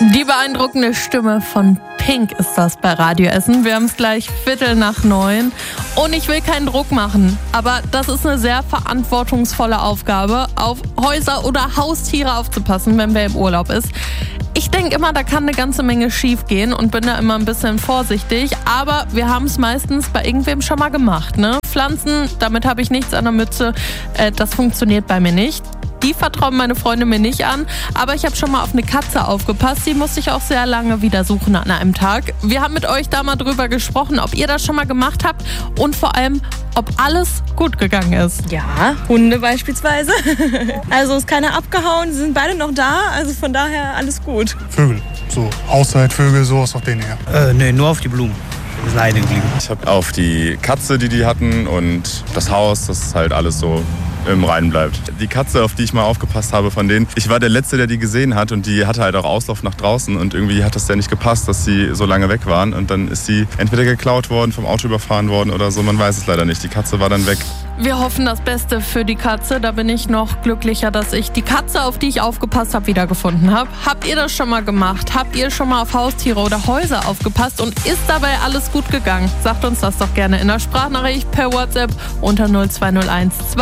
Die beeindruckende Stimme von Pink ist das bei Radio Essen. Wir haben es gleich 8:15 und ich will keinen Druck machen, aber das ist eine sehr verantwortungsvolle Aufgabe, auf Häuser oder Haustiere aufzupassen, wenn wer im Urlaub ist. Ich denke immer, da kann eine ganze Menge schief gehen und bin da immer ein bisschen vorsichtig, aber wir haben es meistens bei irgendwem schon mal gemacht, ne? Pflanzen, damit habe ich nichts an der Mütze, das funktioniert bei mir nicht. Die vertrauen meine Freunde mir nicht an, aber ich habe schon mal auf eine Katze aufgepasst. Die musste ich auch sehr lange wieder suchen an einem Tag. Wir haben mit euch da mal drüber gesprochen, ob ihr das schon mal gemacht habt und vor allem, ob alles gut gegangen ist. Ja, Hunde beispielsweise. Also ist keiner abgehauen, sie sind beide noch da, also von daher alles gut. Vögel, so Außervögel, sowas auf denen her. Nee, nur auf die Blumen. Wir sind alleine geblieben. Ich habe auf die Katze, die hatten und das Haus, das halt alles so im Reinen bleibt. Die Katze, auf die ich mal aufgepasst habe von denen, ich war der Letzte, der die gesehen hat und die hatte halt auch Auslauf nach draußen und irgendwie hat das ja nicht gepasst, dass sie so lange weg waren und dann ist sie entweder geklaut worden, vom Auto überfahren worden oder so, man weiß es leider nicht. Die Katze war dann weg. Wir hoffen das Beste für die Katze. Da bin ich noch glücklicher, dass ich die Katze, auf die ich aufgepasst habe, wiedergefunden habe. Habt ihr das schon mal gemacht? Habt ihr schon mal auf Haustiere oder Häuser aufgepasst und ist dabei alles gut gegangen? Sagt uns das doch gerne in der Sprachnachricht per WhatsApp unter 0201